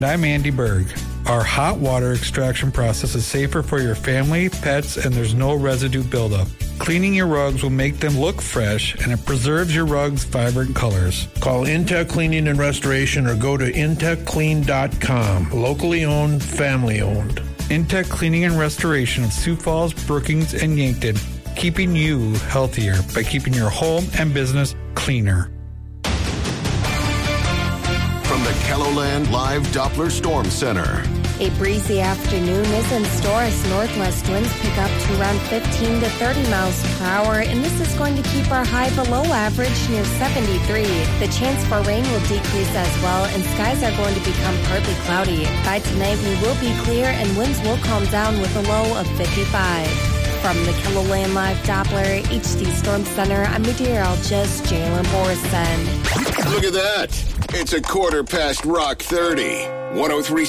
I'm Andy Berg. Our hot water extraction process is safer for your family, pets, and there's no residue buildup. Cleaning your rugs will make them look fresh, and it preserves your rugs' vibrant colors. Call Intech Cleaning and Restoration or go to intechclean.com. Locally owned, family owned. Intech Cleaning and Restoration of Sioux Falls, Brookings, and Yankton, keeping you healthier by keeping your home and business cleaner. From the KELOLAND Live Doppler Storm Center. A breezy afternoon is in store as northwest winds pick up to around 15 to 30 miles per hour, and this is going to keep our high below average near 73. The chance for rain will decrease as well, and skies are going to become partly cloudy. By tonight, we will be clear, and winds will calm down with a low of 55. From the KELOLAND Live Doppler HD Storm Center, I'm meteorologist Jalen Borson. Look at that. It's a quarter past Rock 30. 103.7